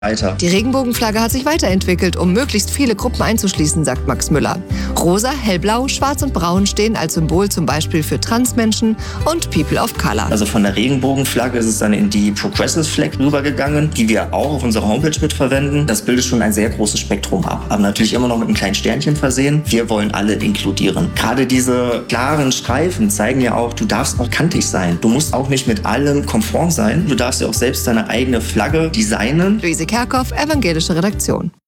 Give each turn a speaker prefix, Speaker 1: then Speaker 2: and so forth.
Speaker 1: weiter.
Speaker 2: Die Regenbogenflagge hat sich weiterentwickelt, um möglichst viele Gruppen einzuschließen, sagt Max Müller. Rosa, hellblau, schwarz und braun stehen als Symbol zum Beispiel für Transmenschen und People of Color.
Speaker 1: Also von der Regenbogenflagge ist es dann in die Progressive Flag rübergegangen, die wir auch auf unserer Homepage mitverwenden. Das bildet schon ein sehr großes Spektrum ab, aber natürlich immer noch mit einem kleinen Sternchen versehen. Wir wollen alle inkludieren. Gerade diese klaren Streifen zeigen ja auch, du darfst auch kantig sein. Du musst auch nicht mit allem konform sein. Du darfst ja auch selbst deine eigene Flagge designen.
Speaker 2: Luise Kerkhoff, Evangelische Redaktion.